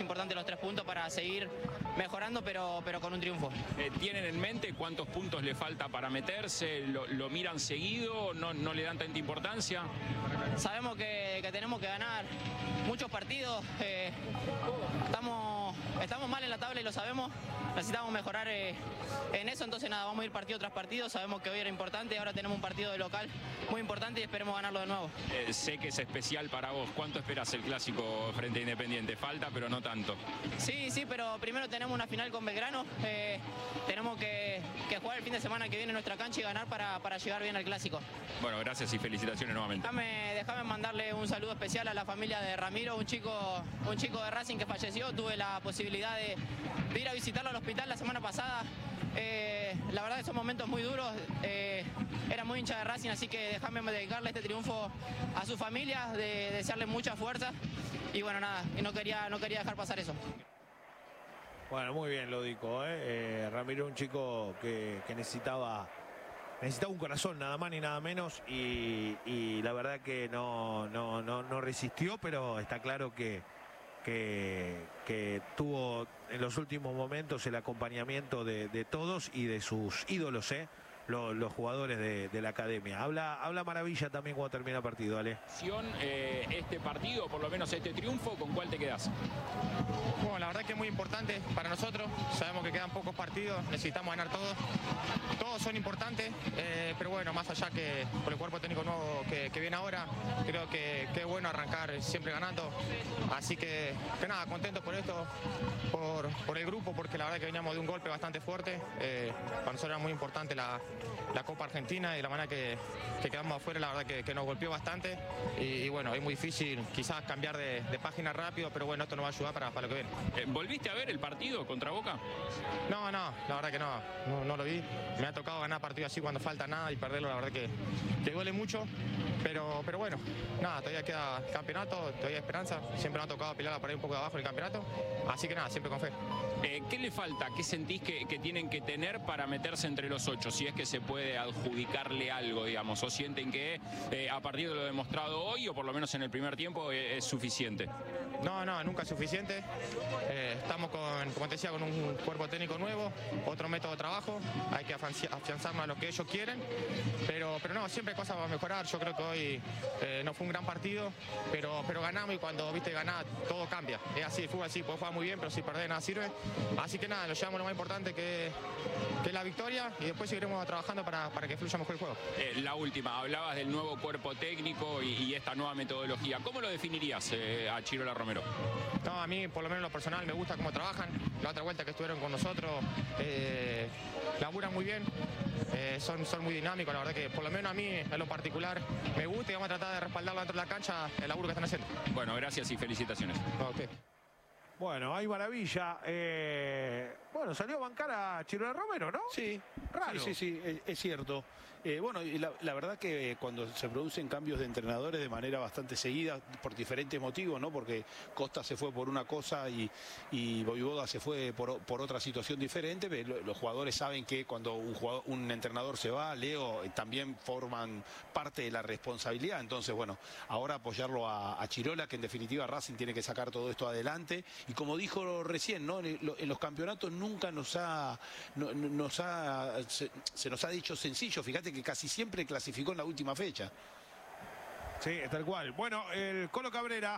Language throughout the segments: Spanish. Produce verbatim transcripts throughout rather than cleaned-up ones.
importante los tres puntos para seguir mejorando, pero, pero con un triunfo. Eh, ¿Tienen en mente cuántos puntos le falta para meterse? ¿Lo, lo miran seguido? ¿No, no le dan tanta importancia? Sabemos que, que tenemos que ganar muchos partidos. Eh, estamos, estamos mal en la tabla y lo sabemos. Necesitamos mejorar eh, en eso. Entonces nada, vamos a ir partido tras partido. Sabemos que hoy era importante. Ahora tenemos un partido de local muy importante y esperemos ganarlo de nuevo. Eh, sé que es especial para vos. ¿Cuánto esperás el clásico frente a Independiente? Falta, pero no tanto. Sí, sí, pero primero tenemos una final con Belgrano. Eh, tenemos que, que jugar el fin de semana que viene en nuestra cancha y ganar para, para llegar bien al clásico. Bueno, gracias y felicitaciones nuevamente. Déjame, déjame mandarle un saludo especial a la familia de Ramiro, un chico, un chico de Racing que falleció. Tuve la posibilidad de, de ir a visitarlo al hospital la semana pasada. Eh, la verdad que son momentos muy duros. Eh, era muy hincha de Racing, así que déjame dedicarle este triunfo a su familia, de, desearle mucha fuerza. Y bueno, nada, no quería, no quería dejar pasar eso. Bueno, muy bien lo dijo, ¿eh? Eh, Ramiro, un chico que, que necesitaba, necesitaba un corazón, nada más ni nada menos, y, y la verdad que no, no, no, no resistió, pero está claro que, que, que tuvo en los últimos momentos el acompañamiento de, de todos y de sus ídolos, ¿eh? Los, los jugadores de, de la academia. Habla, habla maravilla también cuando termina el partido, Ale. Eh, este partido, por lo menos este triunfo, ¿con cuál te quedás? Bueno, la verdad que es muy importante para nosotros. Sabemos que quedan pocos partidos, necesitamos ganar todos. Todos son importantes, eh, pero bueno, más allá que por el cuerpo técnico nuevo que, que viene ahora, creo que, que es bueno arrancar siempre ganando. Así que, que nada, contento por esto, por, por el grupo, porque la verdad que veníamos de un golpe bastante fuerte. Eh, para nosotros era muy importante la, la Copa Argentina y la manera que, que quedamos afuera, la verdad que, que nos golpeó bastante. Y, y bueno, es muy difícil quizás cambiar de, de página rápido, pero bueno, esto nos va a ayudar para, para lo que viene. Eh, ¿Volviste a ver el partido contra Boca? No, no, la verdad que no, no, no lo vi. Me ha tocado ganar partidos así cuando falta nada y perderlo, la verdad que, que duele mucho. Pero, pero bueno, nada, todavía queda el campeonato, todavía hay esperanza. Siempre me ha tocado pelear por ahí un poco de abajo en el campeonato. Así que nada, siempre con fe. Eh, ¿Qué le falta? ¿Qué sentís que, que tienen que tener para meterse entre los ocho? Si es que se puede adjudicarle algo, digamos. ¿O sienten que eh, a partir de lo demostrado hoy, o por lo menos en el primer tiempo, eh, es suficiente? No, no, nunca es suficiente. Eh, estamos, con, como te decía, con un cuerpo técnico nuevo, otro método de trabajo. Hay que afianzarnos a lo que ellos quieren. Pero, pero no, siempre hay cosas para mejorar. Yo creo que hoy eh, no fue un gran partido, pero, pero ganamos y cuando viste ganar todo cambia. Es así, el fútbol así, puede jugar muy bien, pero si perdés nada sirve. Así que nada, lo llevamos lo más importante que, que es la victoria y después seguiremos trabajando para, para que fluya mejor el juego. Eh, la última, hablabas del nuevo cuerpo técnico y, y esta nueva metodología. ¿Cómo lo definirías eh, a Chirola Romero? No, a mí por lo menos en lo personal me gusta cómo trabajan. La otra vuelta que estuvieron con nosotros eh, laburan muy bien. Eh, son, son muy dinámicos, la verdad que por lo menos a mí en lo particular me gusta y vamos a tratar de respaldarlo dentro de la cancha el laburo que están haciendo. Bueno, gracias y felicitaciones. Okay. Bueno, hay maravilla. Eh, bueno, salió a bancar a Chirola Romero, ¿no? Sí, raro. Sí, sí, sí, es, es cierto. Eh, bueno, y la, la verdad que cuando se producen cambios de entrenadores de manera bastante seguida, por diferentes motivos, ¿no? Porque Costa se fue por una cosa y, y Voivoda se fue por, por otra situación diferente. Los jugadores saben que cuando un, jugador, un entrenador se va, Leo, también forman parte de la responsabilidad. Entonces, bueno, ahora apoyarlo a, a Chirola, que en definitiva Racing tiene que sacar todo esto adelante. Y como dijo recién, ¿no? En, en los campeonatos nunca nos ha, no, nos ha se, se nos ha dicho sencillo. Fíjate que casi siempre clasificó en la última fecha. Sí, tal cual. Bueno, el Colo Cabrera.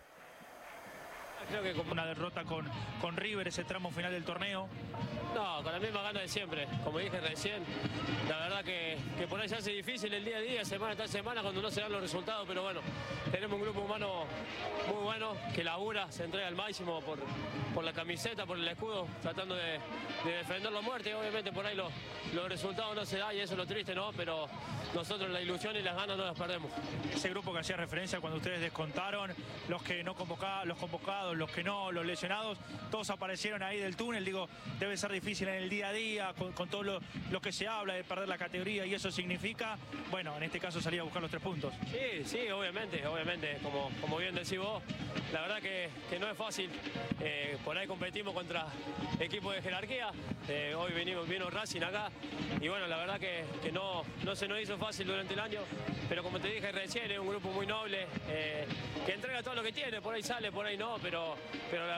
Creo que como una derrota con, con River, ese tramo final del torneo. No, con la misma gana de siempre, como dije recién. La verdad que, que por ahí se hace difícil el día a día, semana tras semana, cuando no se dan los resultados, pero bueno, tenemos un grupo humano muy bueno, que labura, se entrega al máximo por, por la camiseta, por el escudo, tratando de, de defender la muerte. Obviamente por ahí los, los resultados no se dan y eso es lo triste, ¿no? Pero nosotros la ilusión y las ganas no las perdemos. Ese grupo que hacía referencia cuando ustedes descontaron, los que no convocaban, los convocados, los que no, los lesionados, todos aparecieron ahí del túnel. Digo, debe ser difícil en el día a día, con, con todo lo, lo que se habla de perder la categoría, y eso significa, bueno, en este caso salir a buscar los tres puntos. Sí, sí, obviamente, obviamente, como, como bien decís vos, la verdad que, que no es fácil. Eh, por ahí competimos contra equipos de jerarquía, eh, hoy venimos, vino Racing acá, y bueno, la verdad que, que no, no se nos hizo fácil durante el año, pero como te dije recién, es un grupo muy noble, eh, que entrega todo lo que tiene, por ahí sale, por ahí no, pero, pero la